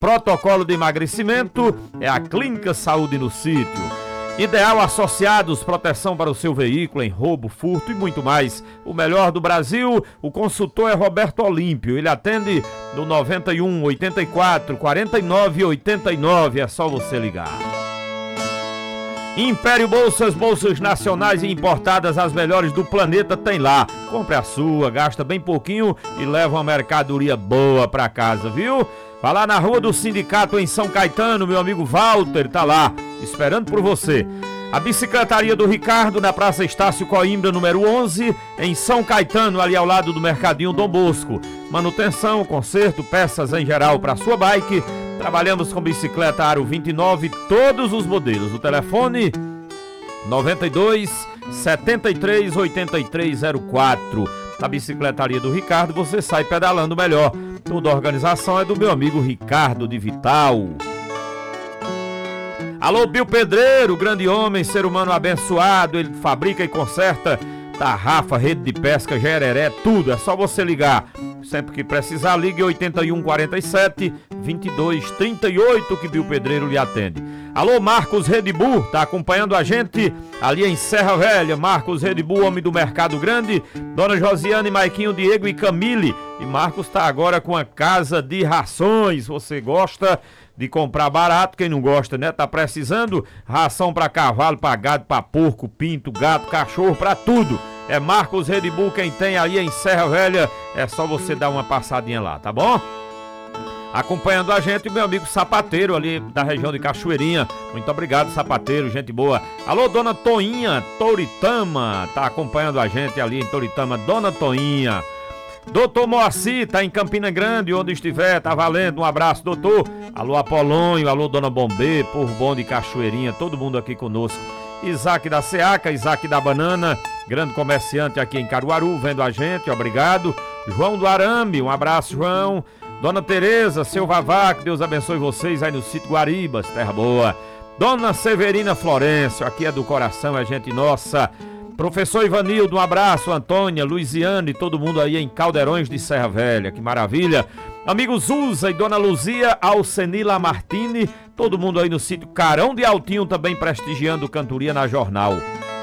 Protocolo de emagrecimento é a Clínica Saúde no Sítio. Ideal Associados, proteção para o seu veículo em roubo, furto e muito mais. O melhor do Brasil, o consultor é Roberto Olímpio. Ele atende no 91 84 49 89. É só você ligar. Império Bolsas, bolsas nacionais e importadas, as melhores do planeta tem lá. Compre a sua, gasta bem pouquinho e leva uma mercadoria boa pra casa, viu? Vá lá na Rua do Sindicato em São Caetano, meu amigo Walter tá lá, esperando por você. A Bicicletaria do Ricardo, na Praça Estácio Coimbra, número 11, em São Caetano, ali ao lado do Mercadinho Dom Bosco. Manutenção, conserto, peças em geral para sua bike. Trabalhamos com bicicleta Aro 29, todos os modelos. O telefone 92 73 83 04. Na Bicicletaria do Ricardo você sai pedalando melhor. Toda a organização é do meu amigo Ricardo de Vital. Alô, Bill Pedreiro, grande homem, ser humano abençoado. Ele fabrica e conserta tarrafa, rede de pesca, gereré, tudo. É só você ligar. Sempre que precisar, ligue 81 47 22 38 que Bill Pedreiro lhe atende. Alô, Marcos Redibu, tá acompanhando a gente ali em Serra Velha. Marcos Redibu, homem do Mercado Grande. Dona Josiane, Maiquinho, Diego e Camille. E Marcos tá agora com a casa de rações. Você gosta de comprar barato? Quem não gosta, né? Tá precisando? Ração pra cavalo, pra gado, pra porco, pinto, gato, cachorro, pra tudo. É Marcos Redibu quem tem aí em Serra Velha. É só você dar uma passadinha lá, tá bom? Acompanhando a gente, o meu amigo Sapateiro ali da região de Cachoeirinha. Muito obrigado, Sapateiro, gente boa. Alô, Dona Toinha, Toritama, tá acompanhando a gente ali em Toritama, Dona Toinha. Doutor Moacir, tá em Campina Grande, onde estiver, tá valendo. Um abraço, doutor. Alô, Apolônio, alô, Dona Bombê, Povo Bom de Cachoeirinha, todo mundo aqui conosco. Isaac da Seaca, Isaac da Banana, grande comerciante aqui em Caruaru, vendo a gente, obrigado. João do Arame, um abraço, João. Dona Tereza, seu Vavá, que Deus abençoe vocês aí no sítio Guaribas, terra boa. Dona Severina Florencio, aqui é do coração, é gente nossa. Professor Ivanildo, um abraço. Antônia, Luiziane, todo mundo aí em Caldeirões de Serra Velha, que maravilha. Amigos Uza e Dona Luzia, Alcenila Martini, todo mundo aí no sítio Carão de Altinho, também prestigiando Cantoria na Jornal.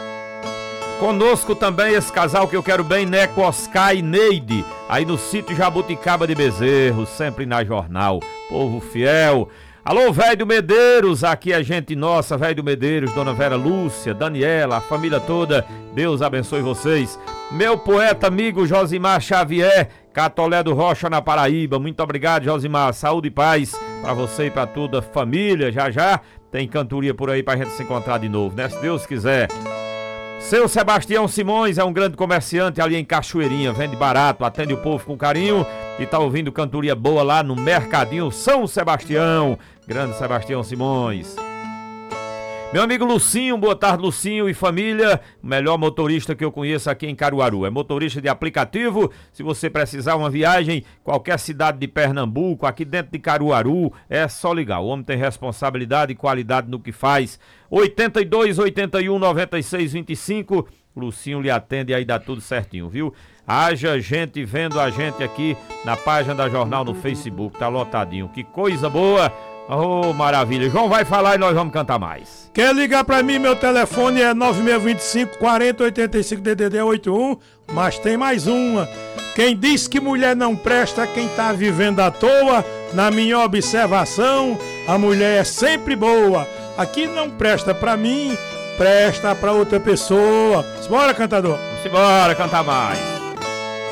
Conosco também esse casal que eu quero bem, Neco Oscar e Neide, aí no sítio Jabuticaba de Bezerro, sempre na Jornal, povo fiel. Alô, Velho Medeiros, aqui é gente nossa, Velho Medeiros, Dona Vera Lúcia, Daniela, a família toda, Deus abençoe vocês. Meu poeta amigo Josimar Xavier, Catolé do Rocha na Paraíba, muito obrigado, Josimar, saúde e paz pra você e pra toda a família, já tem cantoria por aí pra gente se encontrar de novo, né, se Deus quiser. Seu Sebastião Simões é um grande comerciante ali em Cachoeirinha, vende barato, atende o povo com carinho e tá ouvindo cantoria boa lá no Mercadinho São Sebastião, grande Sebastião Simões. Meu amigo Lucinho, boa tarde Lucinho e família, o melhor motorista que eu conheço aqui em Caruaru, é motorista de aplicativo, se você precisar uma viagem, qualquer cidade de Pernambuco, aqui dentro de Caruaru, é só ligar, o homem tem responsabilidade e qualidade no que faz. 82 81 96 25, Lucinho lhe atende e aí dá tudo certinho, viu? Haja gente vendo a gente aqui na página da Jornal no Facebook, tá lotadinho, que coisa boa! Oh, maravilha. João vai falar e nós vamos cantar mais. Quer ligar pra mim? Meu telefone é 9625 4085 DDD 81, mas tem mais uma. Quem diz que mulher não presta, quem tá vivendo à toa, na minha observação, a mulher é sempre boa. Aqui não presta pra mim, presta pra outra pessoa. Bora, cantador. Vamos embora cantar mais.